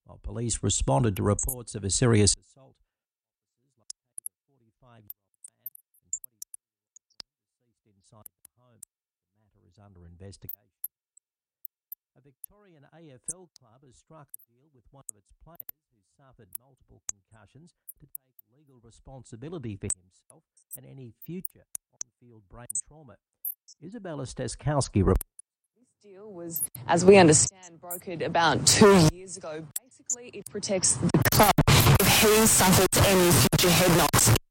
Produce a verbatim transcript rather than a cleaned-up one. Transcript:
while police responded to reports of a serious assault. Officers located a forty-five-year-old man and twenty-two-year-old woman deceased inside the home. The matter is under investigation. A Victorian A F L club has struck a deal with one of its players who suffered multiple concussions to take legal responsibility for himself and any future on-field brain trauma. Isabella Steskowski reports. This deal was, as we understand, brokered about two years ago. Basically, it protects the club if he suffers any future head knocks.